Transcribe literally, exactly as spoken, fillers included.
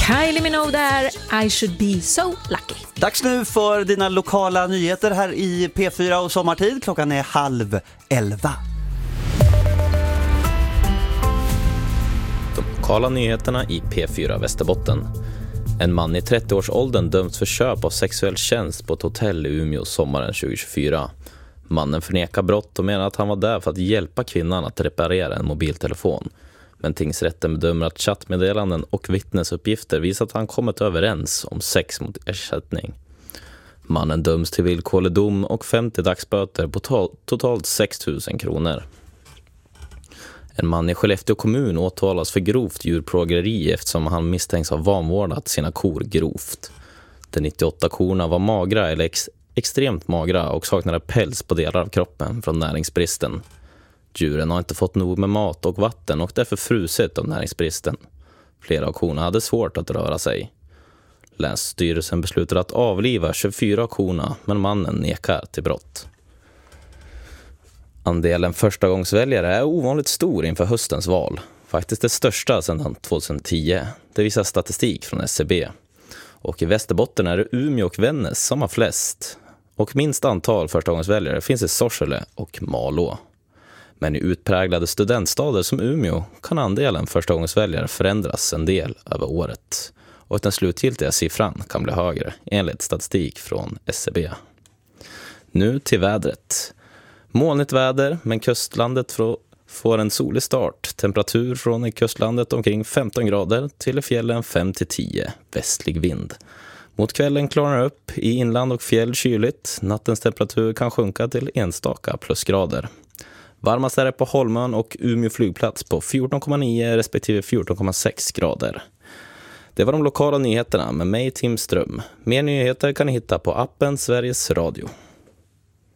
Kylie Minogue där, I should be so lucky. Dags nu för dina lokala nyheter här i P fyra och sommartid. Klockan är halv elva. De lokala nyheterna i P fyra Västerbotten. En man i trettio-årsåldern döms för köp av sexuell tjänst på ett hotell i Umeå sommaren tjugohundratjugofyra. Mannen förnekar brott och menar att han var där för att hjälpa kvinnan att reparera en mobiltelefon. Men tingsrätten bedömer att chattmeddelanden och vittnesuppgifter visar att han kommit överens om sex mot ersättning. Mannen döms till villkorlig dom och femtio dagsböter på to- totalt sex tusen kronor. En man i Skellefteå kommun åtalas för grovt djurplågeri eftersom han misstänks ha vanvårdat sina kor grovt. De nittioåtta korna var magra eller ex- extremt magra och saknade päls på delar av kroppen från näringsbristen. Djuren har inte fått nog med mat och vatten och därför frusit av näringsbristen. Flera av korna hade svårt att röra sig. Länsstyrelsen beslutade att avliva tjugofyra av korna, men mannen nekar till brott. Andelen förstagångsväljare är ovanligt stor inför höstens val. Faktiskt det största sedan tjugohundratio. Det visar statistik från S C B. Och i Västerbotten är det Umeå och Vännäs som har flest. Och minst antal förstagångsväljare finns i Sorsele och Malå. Men i utpräglade studentstader som Umeå kan andelen förstagångsväljare förändras en del över året. Och den slutgiltiga siffran kan bli högre enligt statistik från S C B. Nu till vädret. Molnigt väder, men kustlandet får en solig start. Temperatur från i kustlandet omkring femton grader till i fjällen fem till tio. Västlig vind. Mot kvällen klarnar upp, i inland och fjäll kyligt. Nattens temperatur kan sjunka till enstaka plusgrader. Varmast är det på Holmön och Umeå flygplats på fjorton komma nio respektive fjorton komma sex grader. Det var de lokala nyheterna med mig, Tim Ström. Mer nyheter kan ni hitta på appen Sveriges Radio.